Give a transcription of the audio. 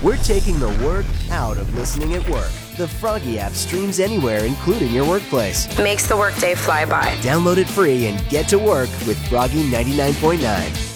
We're taking the work out of listening at work. The Froggy app streams anywhere, including your workplace. Makes the workday fly by. Download it free and get to work with Froggy 99.9.